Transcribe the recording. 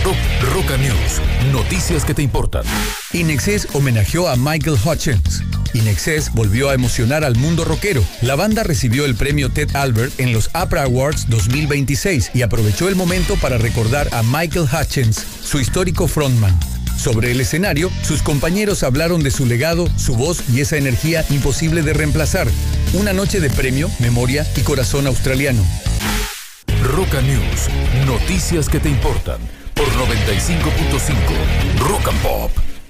Roca News, noticias que te importan. INXS homenajeó a Michael Hutchence. INXS volvió a emocionar al mundo rockero. La banda recibió el premio Ted Albert en los APRA Awards 2026 y aprovechó el momento para recordar a Michael Hutchence, su histórico frontman. Sobre el escenario, sus compañeros hablaron de su legado, su voz y esa energía imposible de reemplazar. Una noche de premio, memoria y corazón australiano. Roca News, noticias que te importan por 95.5 Rock and Pop.